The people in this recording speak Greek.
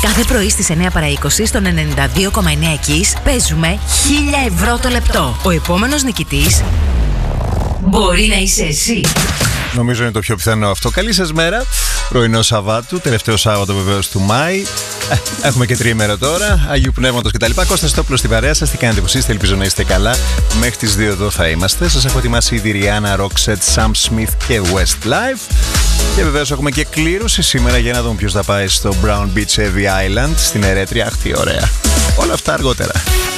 Κάθε πρωί στις 9 παρά 20 στον 92,9 Kiss παίζουμε 1.000 ευρώ το λεπτό. Ο επόμενος νικητής μπορεί να είσαι εσύ. Νομίζω είναι το πιο πιθανό αυτό. Καλή σας μέρα. Πρωινό Σαββάτου, τελευταίο Σάββατο βεβαίως του Μάη. Έχουμε και τριήμερο τώρα. Αγίου Πνεύματος κτλ. Κώστας Τόπουλος στην παρέα σας. Τι κάνετε, πως είστε? Ελπίζω να είστε καλά. Μέχρι τις 2 εδώ θα είμαστε. Σας έχω ετοιμάσει ήδη Rihanna, Roxette, Sam Smith και Westlife. Και βεβαίως έχουμε και κλήρωση σήμερα για να δούμε ποιος θα πάει στο Brown Beach Heavy Island στην Ερέτρια. Αχ, τι ωραία. Όλα αυτά αργότερα.